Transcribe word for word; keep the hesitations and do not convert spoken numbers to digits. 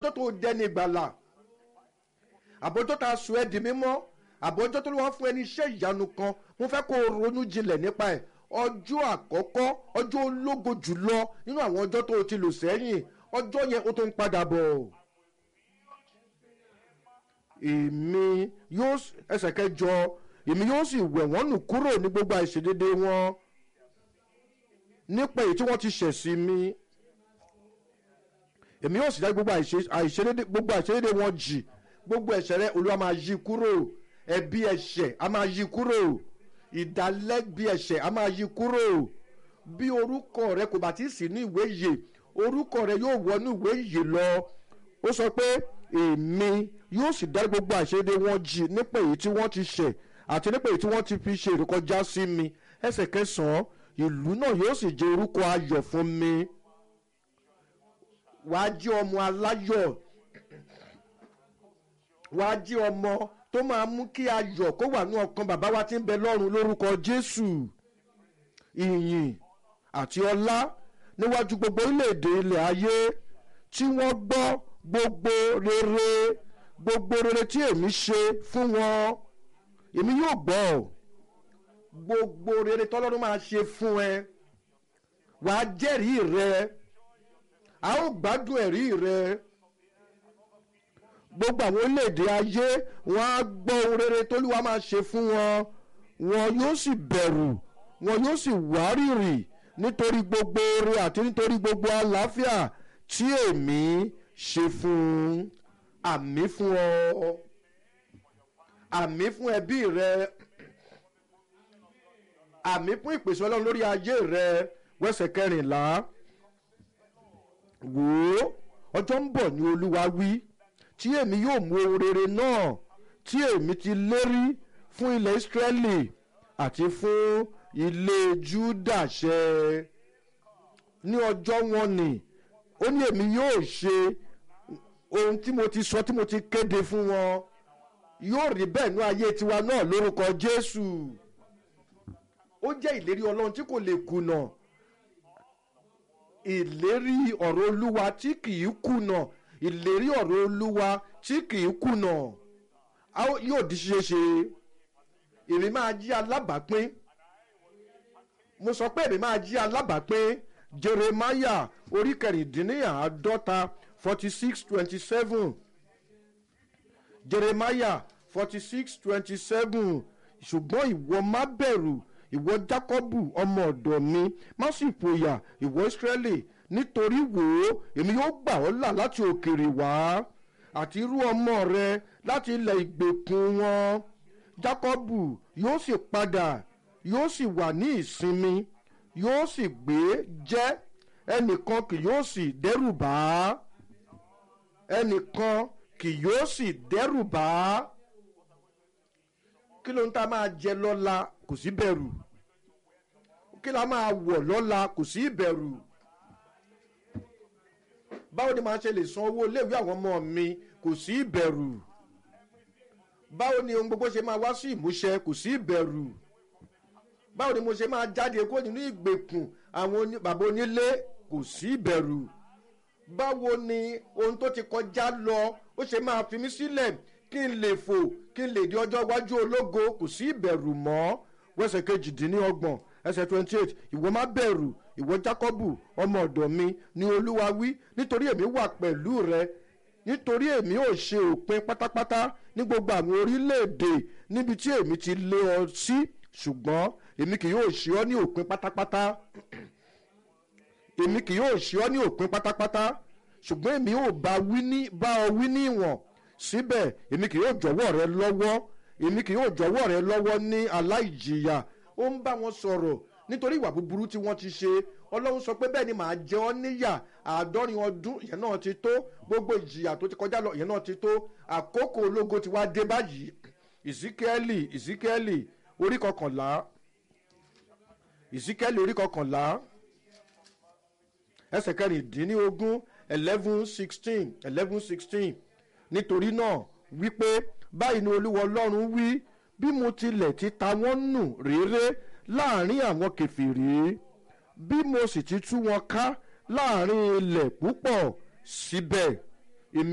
tó dẹni ìgbàlà, àbójọ́ tá a sọ ẹ́ di mímọ́, àbójọ́ tó wá fún ẹni iṣẹ́ ìyanu kan. Mo fẹ́ kó o ronú jinlẹ̀ nípa ẹ̀. Ọjọ́ àkọ́kọ́, ọjọ́ ológo jùlọ nínú àwọn ọjọ́ tó o ti lò sẹ́yìn, ọjọ́ yẹn ó tó ń padà bọ̀. Èmi yóò ẹsẹ̀ kẹjọ, èmi yóò sì wẹ̀ wọ́n nù kúrò ní gbogbo àìṣedéédé wọn nípa èyí tí wọ́n ti ṣẹ̀ sí mi. Èmi yóò sì dá gbogbo àìṣedéédé gbogbo àìṣedéédé wọn jì. Gbogbo ẹ̀ṣẹ̀ rẹ Olúwa máa yí kúrò. Ẹ̀bi ẹ̀ṣẹ̀ a máa yí kúrò. Ìdálẹ́bi ẹ̀ṣẹ̀ a máa yí kúrò. Bí orúkọ rẹ kò bá ti sí ní ìwé ìyè, orúkọ rẹ yóò wọnú ìwé ìyè lọ. Ó sọ pé èmi yóò sì dá gbogbo àìṣedéédé wọn jì nípa èyí tí wọ́n ti ṣẹ̀ àti nípa èyí tí wọ́n ti fi ṣe ìrékọjá sí mi. Ẹsẹ̀ kẹsàn-án, ìlú náà yóò sì jẹ́ orúkọ ayọ̀ fún mi. Wàá jẹ́ ọmọ aláyọ̀. Wàá jẹ́ ọmọ tó máa mú kí ayọ̀ kó wà ní ọkàn bàbá wa tí ń bẹ lọ́run lórúkọ Jésù. Ìyìn àti ọlá níwájú gbogbo orílẹ̀-èdè ilẹ̀ ayé tí wọ́n gbọ́ gbogbo rere gbogbo rere tí èmi ṣe fún wọn. Èmi yóò gbọ́ gbogbo rere tọ́lọ́run máa ṣe fún ẹ. Wàá jẹ́rìí rẹ, a ó gbádùn ẹ̀rí rẹ. Gbogbo àwọn orílẹ̀-èdè ayé wọ́n á gbọ́ ohun rere t'Olúwa máa ṣe fún wọn. Wọn yóò sì bẹ̀rù, wọn yóò sì wárìrì nítorí gbogbo oore àti nítorí gbogbo àlàáfíà tí èmi ṣe fún. Àmì fún ọ, àmì fún ẹbí rẹ, àmì fún ìpèsè Ọlọ́run lórí ayé rẹ. Wẹ́sẹ̀ kẹrìnlá, wò ó, ọjọ́ ń bọ̀ ní Olúwa wí, tí èmi yóò mú ohun rere náà tí èmi ti lérí fún ilẹ̀ Ísírẹ́lì àti fún ilé Júdà ṣẹ. Ní ọjọ́ wọn ni ó ní èmi yóò ṣe ohun tí mo ti sọ, tí mo ti kéde fún wọn. Yóò rí bẹ́ẹ̀ ní ayé tiwa náà lórúkọ Jésù. Ó jẹ́ ìlérí Ọlọ́run tí kò lè kùnà. Ìlérí ọ̀rọ̀ Olúwa tí kìí kùnà. Ìlérí ọ̀rọ̀ Olúwa tí kìí kùnà. Yóò di ṣíṣe. Èmi máa jí alábàápín. Mo sọ pé èmi máa jí alábàápín. Jeremiah orí kẹrìndínláàádọ́ta forty six twenty seven. Jeremiah forty six twenty seven. Ṣùgbọ́n ìwọ má bẹ̀rù, ìwọ Jákọ́bù ọmọ ọ̀dọ̀ mi, má sì fòyà, ìwọ Ísírẹ́lì, nítorí wò ó, èmi yóò gbà ọ́ là láti òkèèrè wá, àti irú ọmọ rẹ láti ilẹ̀ ìgbèkùn wọn. Jákọ́bù yóò sì padà, yóò sì wà ní ìsinmi, yóò sì gbé jẹ́, ẹnìkan kì yóò sì dẹ́rù bà á. Ẹnìkan kì yóò sì dẹ́rù bà á. Kí ló ń ta máa jẹ lọ́la? Kò sí bẹ̀rù. Kí la máa wọ̀ lọ́la? Kò sí ìbẹ̀rù. Báwo ni màá ṣe lè san owó iléèwé àwọn ọmọ mi? Kò sí ìbẹ̀rù. Báwo ni ohun gbogbo ṣe máa wá sí ìmúṣẹ? Kò sí ìbẹ̀rù. Báwo ni mo ṣe máa jáde kó nínú ìgbèkùn àwọn bàbá onílé? Kò sí ìbẹ̀rù. Báwo ni ohun tó ti kọjá lọ ó ṣe máa fi mí sílẹ̀ kí n lè fò, kí n lè di ọjọ́ iwájú ológo? Kò sí ìbẹ̀rù mọ́. Wẹ́sẹ̀ kejìdínlọ́gbọ̀n ẹsẹ̀ twenty eight, ìwọ má bẹ̀rù, ìwọ Jákọ́bù ọmọ ọ̀dọ̀ mi, ni Olúwa wí, nítorí èmi wà pẹ̀lú rẹ. Nítorí èmi ò ṣe òpin pátápátá ní gbogbo àwọn orílẹ̀-èdè níbi tí èmi ti lé ọ sí, ṣùgbọ́n èmi kì yóò ṣe ọ́ ní òpin pátápátá. Èmi kì yóò ṣe ọ́ ní òpin pátápátá, ṣùgbọ́n èmi ò bá ọ wí ní ìwọ̀n. Síbẹ̀ èmi kì yóò jọ̀wọ́ rẹ lọ́wọ́, èmi kì yóò jọ̀wọ́ rẹ lọ́wọ́ ní aláìjìyà. Ó ń bá wọn sọ̀rọ̀ nítorí ìwà búburú tí wọ́n ti ṣe. Ọlọ́run sọ pé bẹ́ẹ̀ ni màá jẹ ọ́ níyà àádọ́rin ọdún, ìyẹn náà ti tó. Gbogbo ìjìyà tó ti kọjá lọ, ìyẹn náà ti tó. Àkókò ológo ti wá dé báyìí. Ìsíkẹ́lì Ìsíkẹ́lì orí kọkànlá Ìsíkẹ́lì orí kọkànlá ẹsẹ̀ kẹrìndínlógún eleven sixteen eleven sixteen. Nítorí náà wípé báyìí ni Olúwa Ọlọ́run wí, bí mo tilẹ̀ ti ta wọ́n nù réré láàrin àwọn kèfèrí, bí mo sì ti tú wọn ká láàrin ilẹ̀ púpọ̀, síbẹ̀